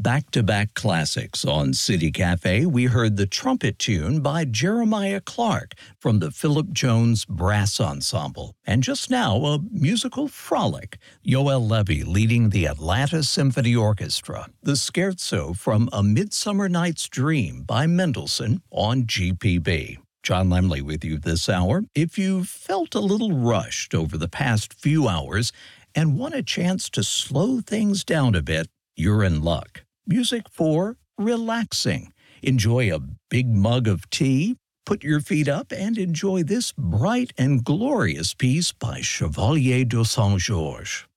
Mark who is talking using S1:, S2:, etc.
S1: back-to-back classics on City Cafe. We heard the trumpet tune by Jeremiah Clark from the Philip Jones Brass Ensemble. And just now, a musical frolic. Yoel Levy leading the Atlanta Symphony Orchestra. The scherzo from A Midsummer Night's Dream by Mendelssohn on GPB. John Lemley with you this hour. If you felt a little rushed over the past few hours and want a chance to slow things down a bit, you're in luck. Music for relaxing. Enjoy a big mug of tea, put your feet up, and enjoy this bright and glorious piece by Chevalier de Saint-Georges.